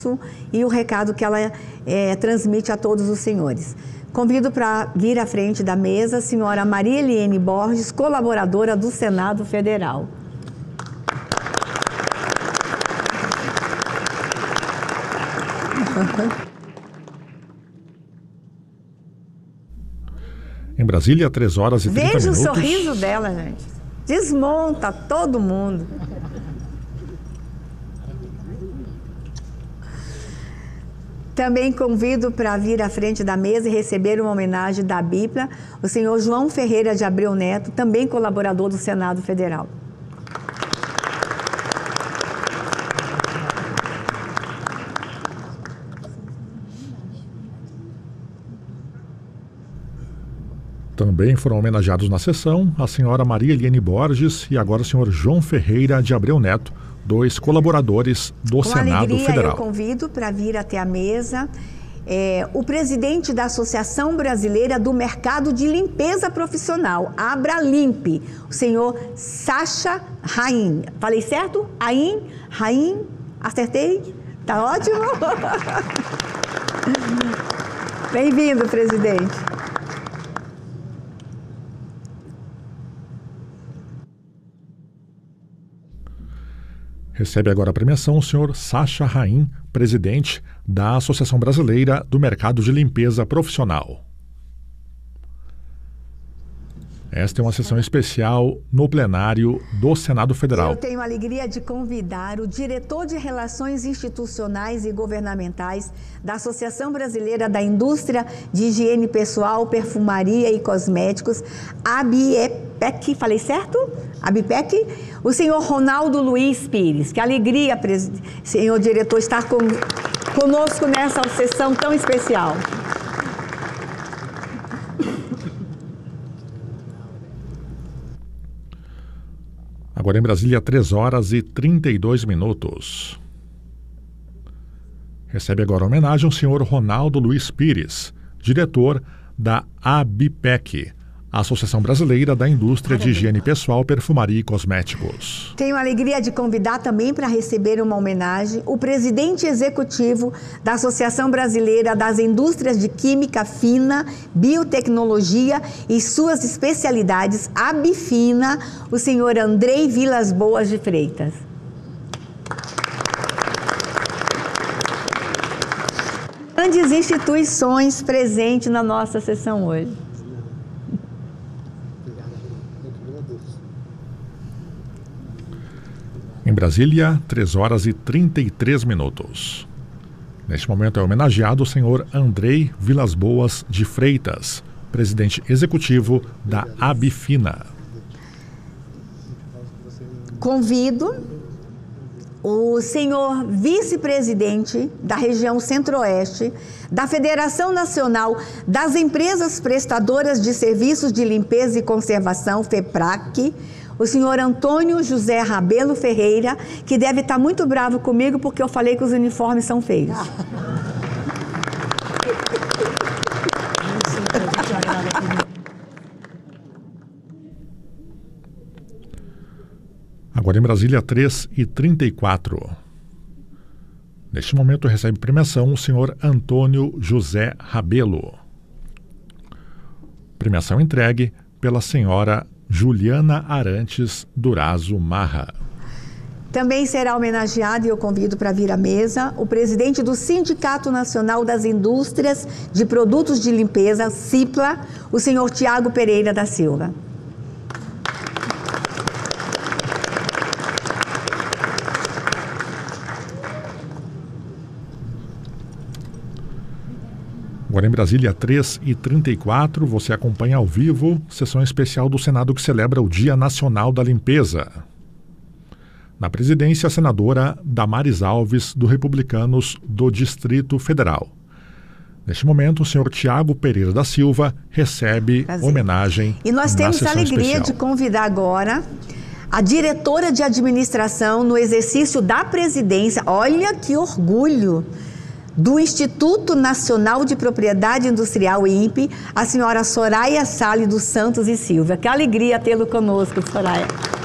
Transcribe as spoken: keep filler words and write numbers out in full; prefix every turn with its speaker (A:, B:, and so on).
A: e o recado que ela é, transmite a todos os senhores. Convido para vir à frente da mesa a senhora Maria Eliene Borges, colaboradora do Senado Federal.
B: Em Brasília, três horas e trinta
A: Veja
B: minutos.
A: Veja o sorriso dela, gente. Desmonta todo mundo. Também convido para vir à frente da mesa e receber uma homenagem da Bíblia, o senhor João Ferreira de Abreu Neto, também colaborador do Senado Federal.
B: Também foram homenageados na sessão a senhora Maria Eliene Borges e agora o senhor João Ferreira de Abreu Neto, dois colaboradores do
A: Com
B: Senado
A: alegria,
B: Federal.
A: Eu convido para vir até a mesa é, o presidente da Associação Brasileira do Mercado de Limpeza Profissional, Abralimp, o senhor Sacha Rain. Falei certo? Rain? Rain? Acertei? Tá ótimo? Bem-vindo, presidente.
B: Recebe agora a premiação o senhor Sacha Rain, presidente da Associação Brasileira do Mercado de Limpeza Profissional. Esta é uma sessão especial no plenário do Senado Federal.
A: Eu tenho a alegria de convidar o diretor de Relações Institucionais e Governamentais da Associação Brasileira da Indústria de Higiene Pessoal, Perfumaria e Cosméticos, ABIPEC, falei certo? ABIPEC, o senhor Ronaldo Luiz Pires. Que alegria, senhor diretor, estar com, conosco nessa sessão tão especial.
B: Agora em Brasília, três horas e trinta e dois minutos. Recebe agora a homenagem ao senhor Ronaldo Luiz Pires, diretor da ABIPEC, a Associação Brasileira da Indústria de Higiene Pessoal, Perfumaria e Cosméticos.
A: Tenho a alegria de convidar também para receber uma homenagem o presidente executivo da Associação Brasileira das Indústrias de Química Fina, Biotecnologia e suas especialidades, ABIFINA, o senhor Andrei Vilas Boas de Freitas. Grandes instituições presentes na nossa sessão hoje.
B: Em Brasília, três horas e trinta e três minutos. Neste momento é homenageado o senhor Andrei Vilas Boas de Freitas, presidente executivo da ABIFINA.
A: Convido o senhor vice-presidente da região Centro-Oeste da Federação Nacional das Empresas Prestadoras de Serviços de Limpeza e Conservação, FEPRAC, o senhor Antônio José Rabelo Ferreira, que deve estar muito bravo comigo porque eu falei que os uniformes são feios.
B: Agora em Brasília, três e trinta e quatro. Neste momento recebe premiação o senhor Antônio José Rabelo. Premiação entregue pela senhora Juliana Arantes Durazo Marra.
A: Também será homenageado, e eu convido para vir à mesa, o presidente do Sindicato Nacional das Indústrias de Produtos de Limpeza, CIPLA, o senhor Tiago Pereira da Silva.
B: Agora em Brasília, três e trinta e quatro, você acompanha ao vivo sessão especial do Senado que celebra o Dia Nacional da Limpeza. Na presidência, a senadora Damares Alves, do Republicanos do Distrito Federal. Neste momento, o senhor Tiago Pereira da Silva recebe
A: Prazer.
B: homenagem.
A: E nós temos a alegria
B: especial.
A: de convidar agora a diretora de administração no exercício da presidência. Olha que orgulho! Do Instituto Nacional de Propriedade Industrial, I N P E, a senhora Soraya Salles dos Santos e Silva. Que alegria tê-lo conosco, Soraya.